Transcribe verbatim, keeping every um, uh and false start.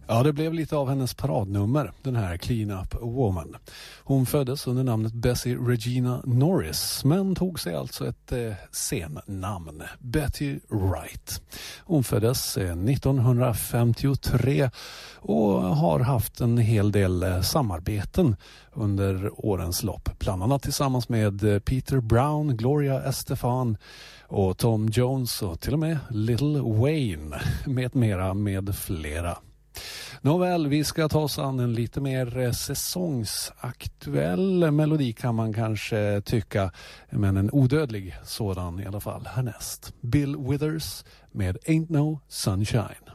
Ja, det blev lite av hennes paradnummer, den här Clean Up Woman. Hon föddes under namnet Bessie Regina Norris, men tog sig alltså ett eh, scennamn, Betty Wright. Hon föddes eh, nittonhundrafemtiotre och har haft en hel del eh, samarbeten under årens lopp. Bland annat tillsammans med eh, Peter Brown, Gloria Estefan och Tom Jones och till och med Little Wayne med mera med flera. Nåväl, vi ska ta oss an en lite mer säsongsaktuell melodi kan man kanske tycka, men en odödlig sådan i alla fall härnäst. Bill Withers med Ain't No Sunshine.